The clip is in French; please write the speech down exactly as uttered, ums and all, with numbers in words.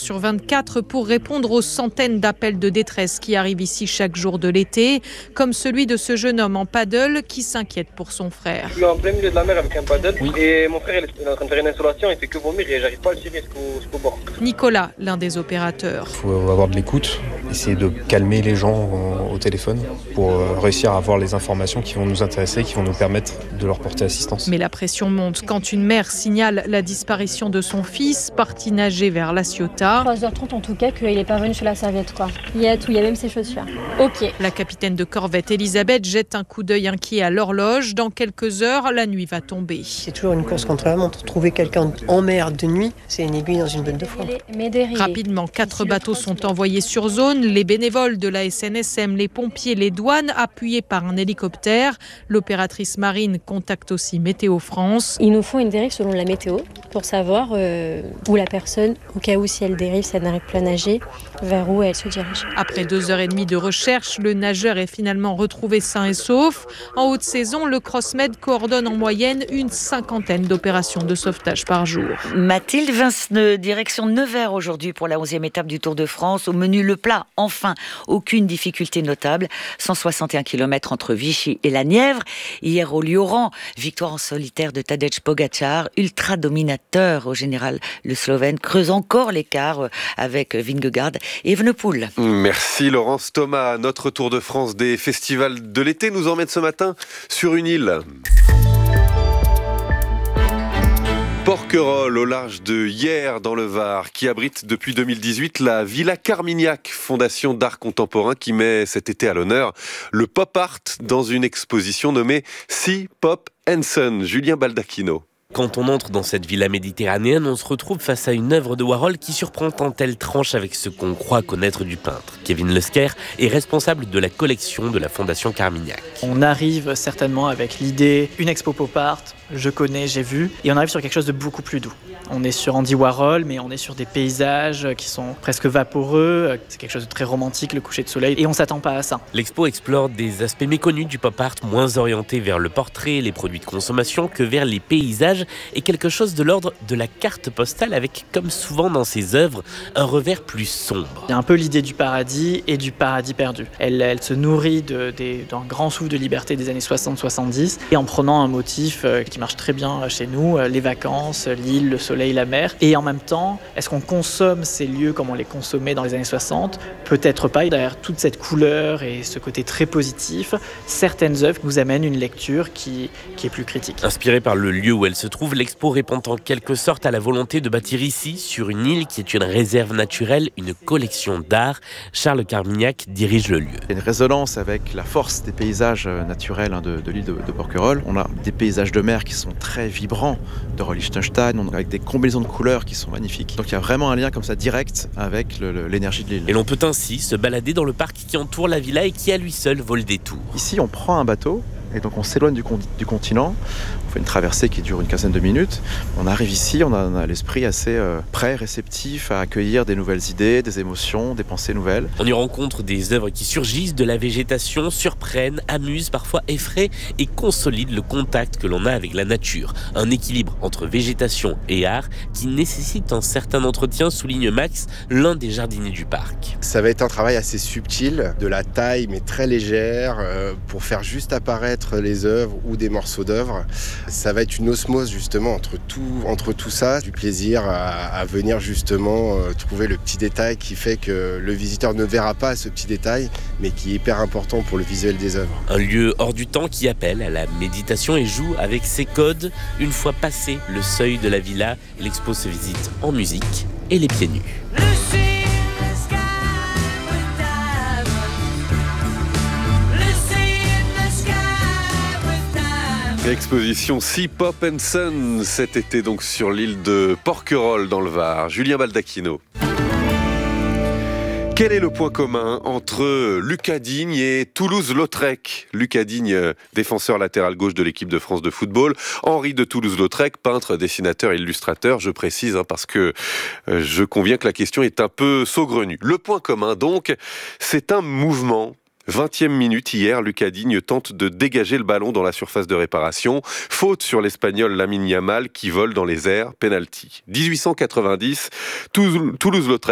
sur vingt-quatre pour répondre aux centaines d'appels de détresse qui arrivent ici chaque jour de l'été, comme celui de ce jeune homme en paddle qui s'inquiète pour son frère. Je suis en plein milieu de la mer avec un paddle oui. et mon frère il est en train de faire une installation, il fait que vomir et j'arrive pas à le tirer jusqu'au, jusqu'au bord. Nicolas, l'un des opérateurs. Il faut avoir de l'écoute, essayer de calmer les gens au téléphone pour réussir à avoir les informations qui vont nous intéresser, qui vont nous permettre de leur porter assistance. Mais la pression monte quand une mère signale la disparition de son fils, parti nager vers La Ciotat. trois heures trente en tout cas, qu'il n'est pas revenu sur la serviette, quoi. Il y a tout, il y a même ses chaussures. Ok. La capitaine de corvette Elisabeth jette un coup d'œil inquiet à l'horloge. Dans quelques heures, la nuit va tomber. C'est toujours une course contre la montre. Trouver quelqu'un en mer de nuit, c'est une aiguille dans une botte de foin. Rapidement, quatre bateaux sont envoyés sur zone. Les bénévoles de la S N S M, les pompiers, les douanes, appuyés par un hélicoptère. L'opératrice marine contacte aussi Météo France. Ils nous font une dérive selon la météo pour savoir euh, où la personne, au cas où si elle dérive, si elle n'arrive plus à nager, vers où elle se dirige. Après deux heures et demie de recherche, le nageur est finalement retrouvé sain et sauf. En haute saison, le CrossMed coordonne en moyenne une cinquantaine d'opérations de sauvetage par jour. Mathilde Vinceneux, direction Nevers aujourd'hui pour la onzième étape du Tour de France. Au menu le plat, enfin, aucune difficulté notable. cent soixante et un kilomètres entre Vichy et la Nièvre. Hier au Lioran, victoire en solitaire de Tadej Pogačar, ultra dominateur au général. Le Slovène creuse encore l'écart avec Vingegaard et Evenepoel. Merci Laurence Thomas. Notre Tour de France des festivals de l'été nous emmène ce matin sur une île. Porquerolles, au large de Hyères, dans le Var, qui abrite depuis deux mille dix-huit la Villa Carmignac, fondation d'art contemporain qui met cet été à l'honneur le pop art dans une exposition nommée Sea Pop and Sun. Julien Baldacchino. Quand on entre dans cette villa méditerranéenne, on se retrouve face à une œuvre de Warhol qui surprend tant elle tranche avec ce qu'on croit connaître du peintre. Kevin Lesker est responsable de la collection de la Fondation Carmignac. On arrive certainement avec l'idée, une expo pop art, je connais, j'ai vu, et on arrive sur quelque chose de beaucoup plus doux. On est sur Andy Warhol, mais on est sur des paysages qui sont presque vaporeux, c'est quelque chose de très romantique, le coucher de soleil, et on s'attend pas à ça. L'expo explore des aspects méconnus du pop art, moins orientés vers le portrait, les produits de consommation que vers les paysages, et quelque chose de l'ordre de la carte postale avec, comme souvent dans ses œuvres, un revers plus sombre. Il y a un peu l'idée du paradis et du paradis perdu. Elle, elle se nourrit de, de, d'un grand souffle de liberté des années soixante soixante-dix et en prenant un motif qui marche très bien chez nous, les vacances, l'île, le soleil, la mer. Et en même temps, est-ce qu'on consomme ces lieux comme on les consommait dans les années soixante ? Peut-être pas. Derrière toute cette couleur et ce côté très positif, certaines œuvres nous amènent une lecture qui, qui est plus critique. Inspirée par le lieu où elle se trouve, l'expo répond en quelque sorte à la volonté de bâtir ici, sur une île qui est une réserve naturelle, une collection d'art. Charles Carmignac dirige le lieu. Il y a une résonance avec la force des paysages naturels de, de l'île de, de Porquerolles. On a des paysages de mer qui sont très vibrants, de Roy Lichtenstein, avec des combinaisons de couleurs qui sont magnifiques. Donc il y a vraiment un lien comme ça direct avec le, le, l'énergie de l'île. Et l'on peut ainsi se balader dans le parc qui entoure la villa et qui à lui seul vaut le détour. Ici on prend un bateau et donc on s'éloigne du, con- du continent, on fait une traversée qui dure une quinzaine de minutes. On arrive ici, on a, on a l'esprit assez euh, prêt, réceptif à accueillir des nouvelles idées, des émotions, des pensées nouvelles. On y rencontre des œuvres qui surgissent de la végétation, surprennent, amusent, parfois effraient et consolident le contact que l'on a avec la nature. Un équilibre entre végétation et art qui nécessite un certain entretien, souligne Max, l'un des jardiniers du parc. Ça va être un travail assez subtil, de la taille mais très légère, euh, pour faire juste apparaître les œuvres ou des morceaux d'œuvres. Ça va être une osmose justement entre tout, entre tout ça, du plaisir à, à venir justement euh, trouver le petit détail qui fait que le visiteur ne verra pas ce petit détail, mais qui est hyper important pour le visuel des œuvres. Un lieu hors du temps qui appelle à la méditation et joue avec ses codes. Une fois passé le seuil de la villa, l'expo se visite en musique et les pieds nus. Exposition Sea Pop and Sun cet été donc sur l'île de Porquerolles dans le Var. Julien Baldacchino. Quel est le point commun entre Lucas Digne et Toulouse-Lautrec ? Lucas Digne, défenseur latéral gauche de l'équipe de France de football. Henri de Toulouse-Lautrec, peintre, dessinateur et illustrateur. Je précise hein, parce que euh, je conviens que la question est un peu saugrenue. Le point commun donc, c'est un mouvement. vingtième minute hier, Lucas Digne tente de dégager le ballon dans la surface de réparation. Faute sur l'Espagnol Lamine Yamal qui vole dans les airs. Penalty. dix-huit cent quatre-vingt-dix, Toulouse-Lautrec